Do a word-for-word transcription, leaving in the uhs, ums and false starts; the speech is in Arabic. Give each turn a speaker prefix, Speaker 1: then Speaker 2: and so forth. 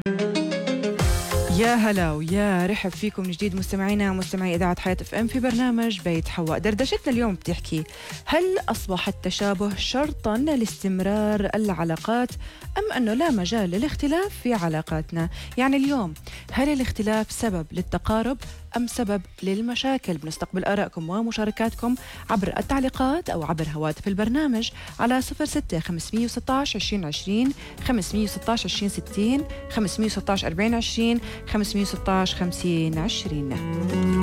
Speaker 1: يا هلا ويا رحب فيكم من جديد مستمعينا ومستمعي إذاعة حياة اف ام في برنامج بيت حواء. دردشتنا اليوم بتحكي: هل أصبح التشابه شرطا لاستمرار العلاقات أم أنه لا مجال للاختلاف في علاقاتنا؟ يعني اليوم هل الاختلاف سبب للتقارب أم سبب للمشاكل؟ بنستقبل آرائكم ومشاركاتكم عبر التعليقات أو عبر هواتف البرنامج على صفر ستة خمسمية وستاش عشرين عشرين خمسمية وستاش عشرين ستين خمسمية وستاش أربعين عشرين خمسمية وستاش خمسين عشرين.